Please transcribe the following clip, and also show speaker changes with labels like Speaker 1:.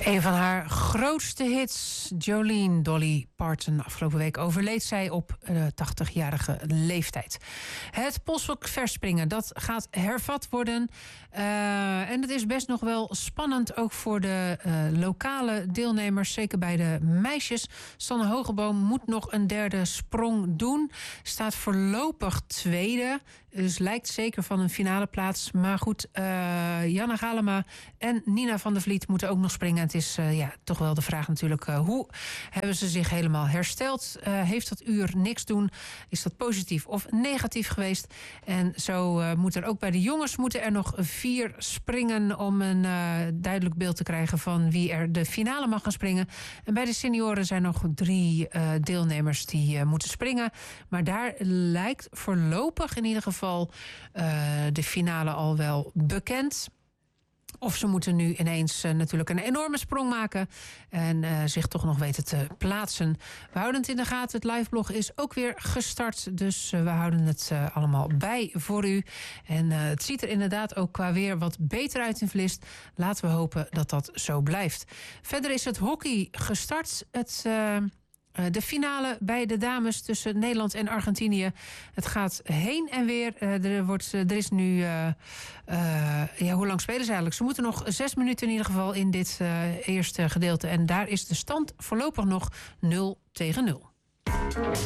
Speaker 1: Een van haar grootste hits, Jolene Dolly Parton. Afgelopen week overleed zij op 80-jarige leeftijd. Het polsbok verspringen, dat gaat hervat worden. En het is best nog wel spannend, ook voor de lokale deelnemers. Zeker bij de meisjes. Sanne Hogeboom moet nog een derde sprong doen. Staat voorlopig tweede. Dus lijkt zeker van een finale plaats. Maar goed, Janne Galema en Nina van der Vliet moeten ook nog springen. Het is toch wel de vraag natuurlijk, hoe hebben ze zich helemaal hersteld? Heeft dat uur niks doen? Is dat positief of negatief geweest? En zo moet er ook bij de jongens nog 4 springen om een duidelijk beeld te krijgen van wie er de finale mag gaan springen. En bij de senioren zijn nog 3 deelnemers die moeten springen. Maar daar lijkt voorlopig in ieder geval de finale al wel bekend. Of ze moeten nu ineens natuurlijk een enorme sprong maken en zich toch nog weten te plaatsen. We houden het in de gaten. Het liveblog is ook weer gestart. Dus we houden het allemaal bij voor u. En het ziet er inderdaad ook qua weer wat beter uit in Vlist. Laten we hopen dat dat zo blijft. Verder is het hockey gestart. De finale bij de dames tussen Nederland en Argentinië. Het gaat heen en weer. Er is nu... hoe lang spelen ze eigenlijk? Ze moeten nog 6 minuten in ieder geval in dit eerste gedeelte. En daar is de stand voorlopig nog 0-0.